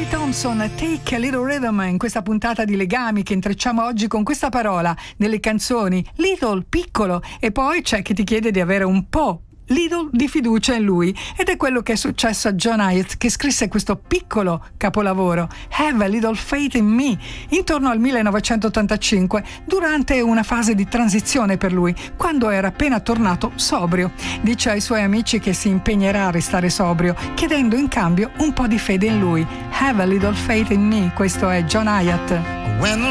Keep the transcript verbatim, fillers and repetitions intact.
Thompson, Take a Little Rhythm, in questa puntata di Legami che intrecciamo oggi con questa parola nelle canzoni, little, piccolo, e poi c'è chi ti chiede di avere un po' little di fiducia in lui, ed è quello che è successo a John Hyatt, che scrisse questo piccolo capolavoro, Have a Little Faith in Me, intorno al millenovecentottantacinque, durante una fase di transizione per lui, quando era appena tornato sobrio. Dice ai suoi amici che si impegnerà a restare sobrio, chiedendo in cambio un po' di fede in lui. Have a Little Faith in Me, questo è John Hyatt. When